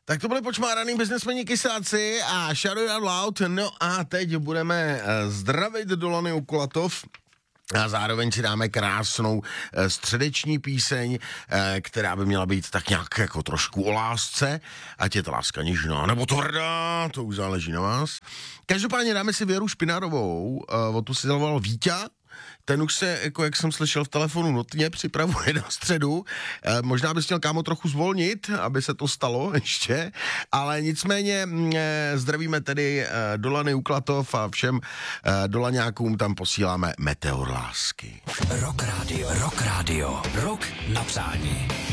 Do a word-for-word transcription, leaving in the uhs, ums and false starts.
Tak to byly počmáraný biznesmeni Kysáci a Shout It Out Loud. No a teď budeme zdravit Dolany Ukulatov. A zároveň si dáme krásnou e, středeční píseň, e, která by měla být tak nějak jako trošku o lásce, ať je ta láska něžná nebo tvrdá, to už záleží na vás. Každopádně dáme si Věru Špinarovou, e, o tu si zavoval Víťa. Ten už se, jako jak jsem slyšel v telefonu, notně připravuje na středu. E, možná bys měl, kámo, trochu zvolnit, aby se to stalo ještě, ale nicméně e, zdravíme tedy e, Dolany Uklatov a všem e, Dolaňákům tam posíláme meteor lásky. Rock Radio, Rock Radio, Rock na přání.